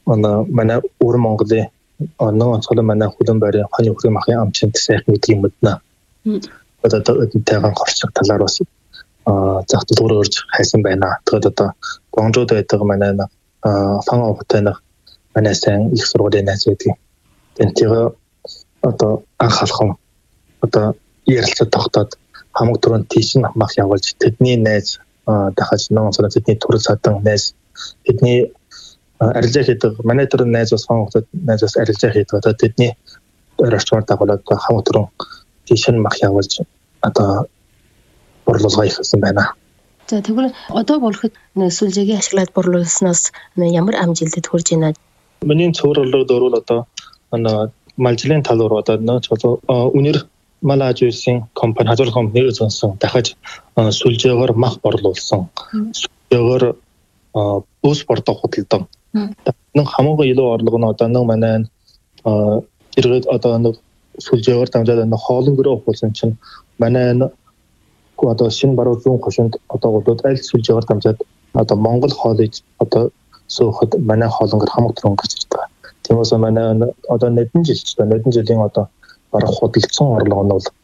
манай өр Монголын онцгой манай хөлөн байрын хонь өхрийн махын амчинт сайхан гэдэг юм байна. Одоо өдөнтэйгэн хорцох талаар бас зах зээл өөрж хайсан байна. Тэгээд одоо Гуанчжоуд байдаг манай фан офтой манай сайн их сургуулийн найз байдаг. Тэнтэйгээ одоо анх алхан одоо ярилцаад тогтоод хамаг түрүүнд тийш мах явуулж тэдний найз дахиж нөөцөө тэдний төрөл садан найз тэдний арилжаа хийдэг манай төрлийн найз бас фан офтой найзаас арилжаа хийдэг. Одоо тэдний орчмоор дагуулад хамаг түрүүн тийш мах явуулж одоо борлуулга хийсэн байна. За тэгвэл одоо болоход сүлжээгийн ашиглаад борлуулснаас ямар амжилтад хүрж байна? Миний цувралд дөрвөл одоо малжлын тал руу одоо үнэр мал аж үйлсийн компани хажуур компани үзсэн дахиж сүлжээгээр мах борлуулсан. Сүлжээгээр бүс бордог худалдан. Нэг хамаагүй илүү орлого нь одоо манай зэрэг одоо сүлжээгээр дамжаад хоолн гөрөө ухуулсан чинь манай одоо шинэ баруун зүүн хошинд одоо болоод аль сүлжээгээр дамжаад одоо Монгол хоолыг одоо суухад манай хоолнгор хамаг түрэн гарч ирдэг. Тиймээс манай одоо нэгэн жилийн одоо бараг худалдсан орлого нь бол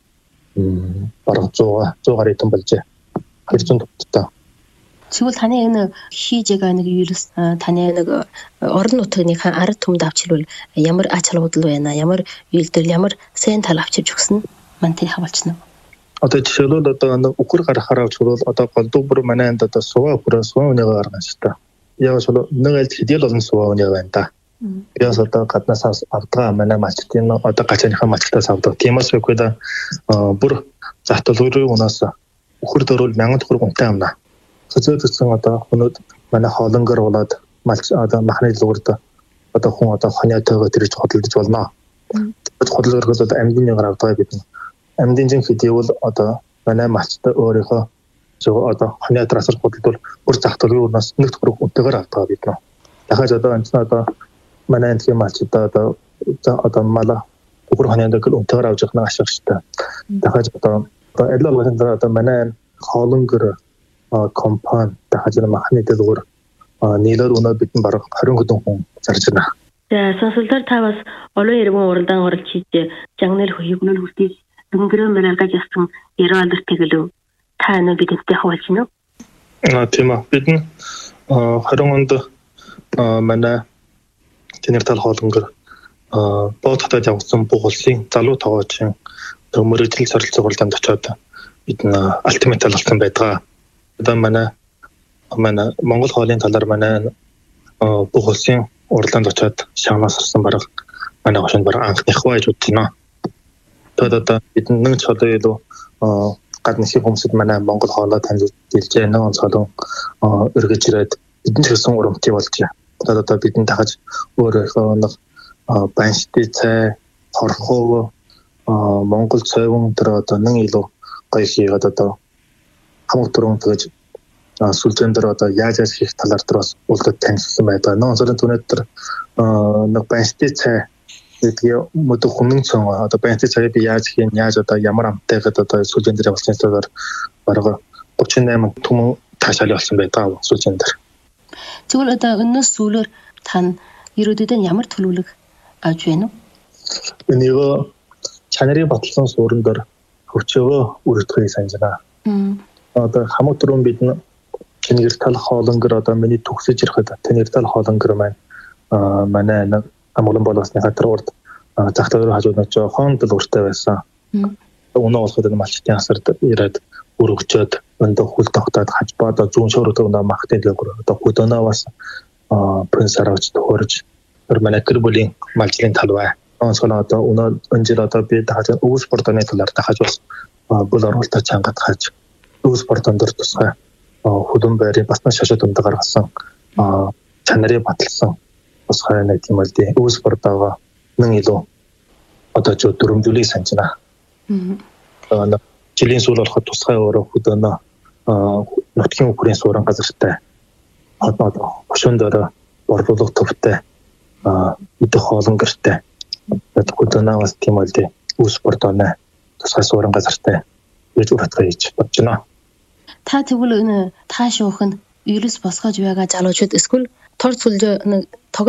бараг 100 гаруй тонн болжээ. 200 тоннтой. Тэгвэл таны хийж байгаа юулс таны орон нутгийнхаа ард түмд авчилвал ямар ач холбогдол байна? Ямар үйлдэл ямар сайн тал авчиж өгсөн мантай хавалцна. Одоо жишээлбэл одоо өхөр гарахаар авчвал одоо голдуу бүр манай одоо суваа өнөөгөө гаргана шүү дээ. Яг л нэг аль хэдийл олон суваа өнөө байна да. Яас одоо гаднаас авдаг манай малчтын одоо гачааныхаа малчтаас авдаг. Тиймээс үгүй бүр захталгын унаас өхөр дөрвөл 1000 төгрөг үнэтэй амна. Зөвхөн одоо өнөөд манай хоолонгор болоод малч одоо махны зүгээрд одоо хүн одоо хониотойгоо тэрж хөдөлж болно. Хөдөлгөөр одоо амьдны гараа авдаг гэдэг. Амьдын жин хэдийвэл одоо манай малчтай өөрийнхөө одоо хонио трасар хөдөлбөр бүр захталгын унаас 1 төгрөг үнэтэйгээр авдаг гэдэг. Дахиж одоо энэ манай энэ малчтай одоо мала өхөр хонионд үнэтэйгээр авч явах нь ашигтай. Дахиж одоо аль болгонд одоо манай хоолонгор компани дахиж махны дэлгүүр нийлэр өнөө бидэн бараг 20 хэдэн хүн зарж байна. За сонсолтоор та бас олон иргэн уралдаан оролж хийж жагнал хөвгнөл хүртэж дөнгөрөө мэрэгэж ясан яралдэр тэгэлв та бидэнтэй хавалж гинөө. Тийм аа бидэн 20 онд манай Тэнэртал хоолонгор боотхотод явсан бүх улсын залуу тоогоочин мөрөдөл сорилцоо уралдаанд очиод бидэн алтимент талсан байдаг. Одоо манай Монгол хоолын талаар манай бүх улсын уралдаанд очиод шагнаас орсон бараг манай гошонд бараг анхных байж үтнэ. Тэгээд одоо бидэн нэг цолоо илүү гадныхын хүмүүсд манай Монгол хоолоо таньж дэлж нэг онцгой өргөж ирээд бидэн ч гэсэн урамтай болжээ. Тэгээд одоо бидэн дахиж өөрөөхөө баншти цай, хорхоо, Монгол цайван тэр одоо нэг илүү гоё хийгээд одоо хамаг түрүүн тэгж сүлжээнд дээр одоо яаж хийх талаар дээр бас үлдээд танилцсан байдаг. Нэг онцгой түнэд тэр нэг баншти цай гэдэг мод хүмүүн цон одоо баншти цай би яаж хийн яаж одоо ямар амттай гэдэг одоо сүлжээнд дээр болсон зүйлээр бараг 38 түмэн таашаал болсон байдаг сүлжээнд дээр. Тэгвэл одоо өнөөс сүүлээр тань ирүүдэд ямар төлөвлөг авч байна уу? Энийг чанарын баталсан суурин дээр хөвчөөгөө үргэлжлэхийг санаж байна. Одоо хамаг түрүүн бид Тэнэртал хоолонгор одоо миний төгсөж ирэхэд Тэнэртал хоолонгор маань манай амгалан боловсны хатар урд захтал руу хажууд нь жоохон дэлгүүртэй байсан. Өнөө болоход малчтын асард ирээд өргөчөөд өндө хүл тогтоод хажбаа одоо зүүн шорог өнөө махны дэлгүүр одоо хөдөнөө бас принц аравч төхөрж манай гэрбүлийн малчлын талбай. Онцгой одоо өнөө өнжил одоо би дахиж өвс спортны талаар дахиж бас бүл оруулалтаа чангад хаж өвс спортон дээр тусгай хөдөн байрын бас шашаад өндө гаргасан чанарын баталсан бас хайна тийм л дээ өвс спортоо нэг илүү одоо ч дөрөмжүүлийг санджина. Жилийн сүүл болоход тусгай өөрөө хөдөнөө нутгийн өхрийн суурин газартай одоо гошонд орой борлуулах төвтэй идэх хоолонгортой хөдөнөө бас тийм л дээ өвс спортоо тусгай суурин газартай гэж уртгаа хийж бодож байна. Та тэгвэл энэ тааш уух нь вирус босгож байгаа залуучууд эсвэл тор сүлжээ